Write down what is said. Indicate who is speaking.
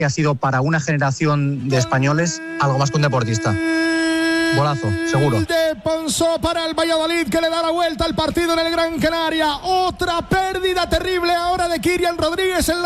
Speaker 1: que ha sido para una generación de españoles algo más que un deportista. Golazo, seguro.
Speaker 2: De Ponsó para el Valladolid, que le da la vuelta al partido en el Gran Canaria. Otra pérdida terrible ahora de Kylian Rodríguez en la